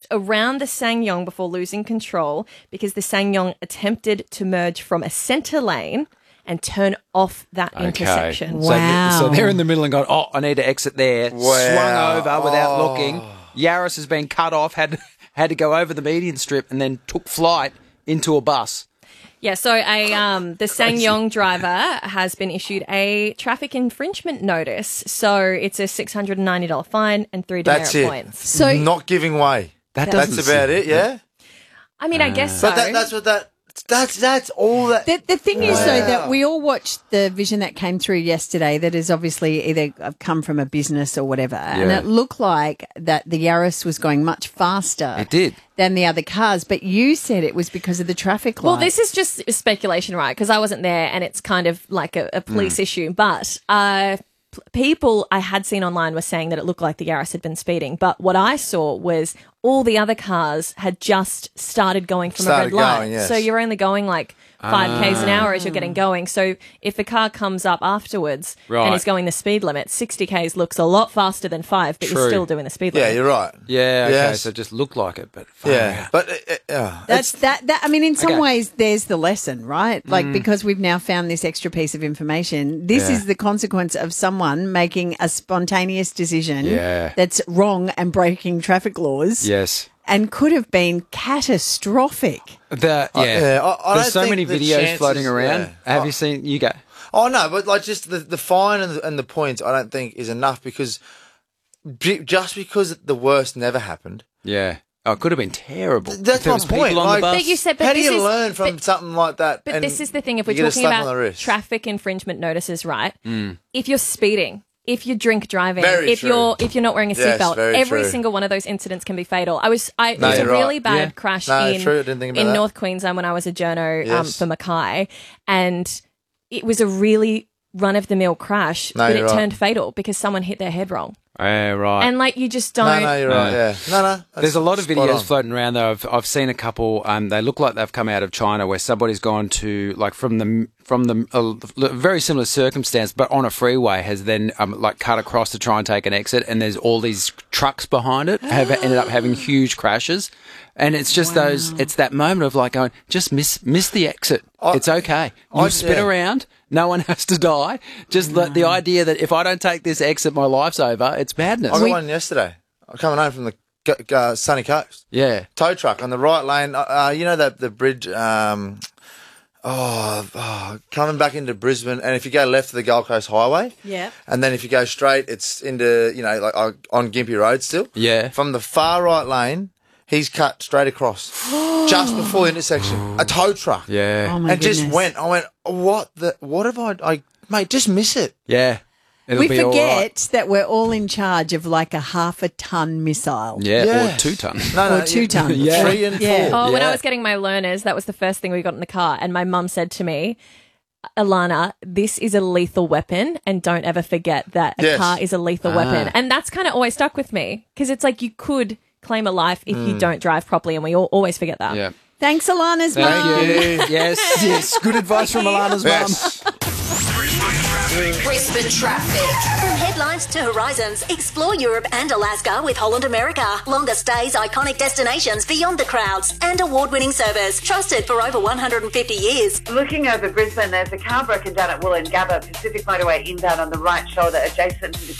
around the Ssangyong before losing control because the Ssangyong attempted to merge from a centre lane and turn off that intersection. Wow. So they're in the middle and going, I need to exit there. Wow. Swung over without looking. Yaris has been cut off, had to go over the median strip and then took flight into a bus. Yeah, so the Ssangyong driver has been issued a traffic infringement notice. So it's a $690 fine and 3 demerit points. So not giving way. That's about it, yeah? I mean, I guess so. But that's all that. The thing is, though, that we all watched the vision that came through yesterday that has obviously either come from a business or whatever. Yeah. And it looked like that the Yaris was going much faster than the other cars. But you said it was because of the traffic lights. Well, this is just speculation, right? Because I wasn't there and it's kind of like a police issue. But people I had seen online were saying that it looked like the Yaris had been speeding. But what I saw was all the other cars had just started going from a red light. Yes. So you're only going like 5 k's an hour as you're getting going. So if the car comes up afterwards and is going the speed limit, 60 k's looks a lot faster than 5, but you're still doing the speed limit. Yeah, you're right. Yeah, okay, so it just looked like it, but that's that. I mean, in some ways, there's the lesson, right? Like because we've now found this extra piece of information. This is the consequence of someone making a spontaneous decision that's wrong and breaking traffic laws. Yes. And could have been catastrophic. There's so many videos floating around. Have you seen? You go. Oh, no, but like just the fine and the points I don't think is enough because just because the worst never happened. Yeah. Oh, it could have been terrible. That's my point. Like, but you said, how do you learn from something like that? But this is the thing. If we're talking about traffic infringement notices, right? If you're speeding, if you're drink driving, if you're not wearing a seatbelt, every single one of those incidents can be fatal. It was a really bad crash in North Queensland when I was a journo for Mackay, and it was a really run-of-the-mill crash, but it turned fatal because someone hit their head wrong. Right. And like you just don't. No, you're right. Yeah. No. There's a lot of videos floating around though. I've seen a couple. They look like they've come out of China, where somebody's gone to like from the very similar circumstance, but on a freeway has then like cut across to try and take an exit, and there's all these trucks behind it have ended up having huge crashes, and it's just it's that moment of like going, just miss the exit. It's okay. You spin around. No one has to die. Just the idea that if I don't take this exit, my life's over. It's madness. I got one yesterday. I'm coming home from the sunny coast. Yeah. Tow truck on the right lane. You know the bridge. Coming back into Brisbane, and if you go left to the Gold Coast Highway, and then if you go straight, it's into like on Gympie Road still. Yeah. From the far right lane. He's cut straight across just before the intersection. A tow truck. Yeah. Oh my goodness. Just went. I went, what have I mate, just miss it. Yeah. We forget that we're all in charge of like a 1/2 ton missile. Yeah. Or 2 ton. No, 2 ton. 3 and 4. Oh, when I was getting my learners, that was the first thing we got in the car. And my mum said to me, Alana, this is a lethal weapon, and don't ever forget that a car is a lethal weapon. And that's kind of always stuck with me because it's like you could claim a life if you don't drive properly, and we always forget that. Yeah. Thanks, Alana's mum. Thank you. Yes. Good advice from Alana's mum. Brisbane traffic. From headlines to horizons, explore Europe and Alaska with Holland America. Longer stays, iconic destinations beyond the crowds, and award-winning service trusted for over 150 years. Looking over Brisbane, there's a car broken down at Wollongabba Pacific Motorway inbound on the right shoulder adjacent to the